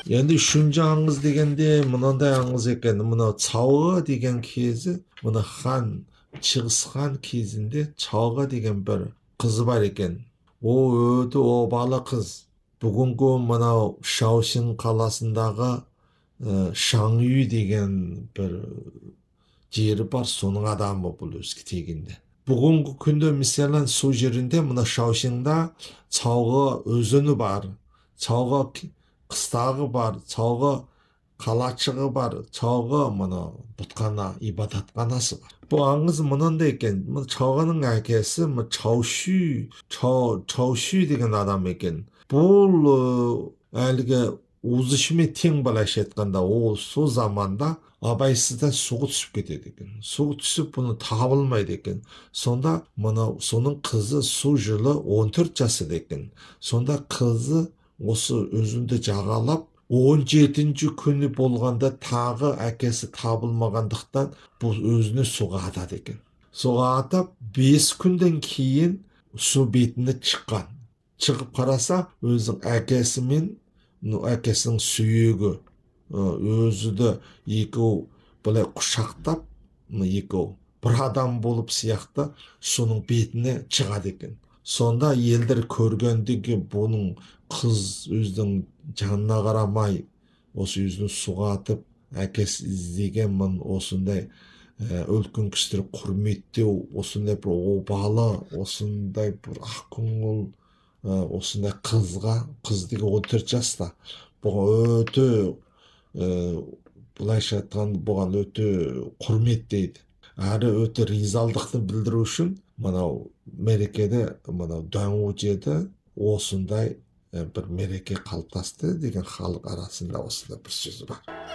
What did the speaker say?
енді үшінші аңыз дегенде мынандай аңыз екен. Мына Чауға деген кезі, мына хан, Шығыс хан кезінде Чауға деген бір қызы бар екен. О өте обалы қыз. Бүгінгі мынау Шаошин қаласындағы Шаңүй деген бір жері бар, соның адамы бұл өзі тегінде. Бүгінгі күнде мысалы сол жерінде мына Шаошинда Чауға өзені бар, Чауға қыстағы бар, Чауға қалачығы бар, Чауға мына бұтхана, ибадатханасы бар. Бұл аңыз мынандай екен. Чауғаның әкесі Чауши деген адам екен. Бұл әлгі узышымен тең былайша айтқанда, ол сол заманда абайсызда суға түсіп кетеді екен. Суға түсіп бұны табылмайды екен. Сонда соның қызы сол жылы 14 жасында екен. Сонда қызы осы өзінді жағалап 17-ші күні болғанда тағы әкесі табылмағандықтан бұл өзіне суға атады екен. Суға атап 5 күнден кейін су бетіне шыққан. Шығып қараса өзінің әкесі мен әкесінің сүйегі өзіді екеу былай құшақтап, екеу бір адам болып сияқты соның бетіне шығады екен. Сонда елдер көргендегі бұның қыз өзінің жанына қарамай, осы өзін суға атып, әкесі іздеген мұн осындай үлкен кісілер құрметтеу, осындай бір обалы, осындай бір ақкөңіл, осындай қыз деген 14 жаста, бұған өте былайша айтқанда бұған өте құрметтейді. Әрі өте ризалдықты білдіру үшін мынау мерекеде, мынау Дуанвучеде осындай бір мереке қалыптасты деген халық арасында осындай бір сөз бар.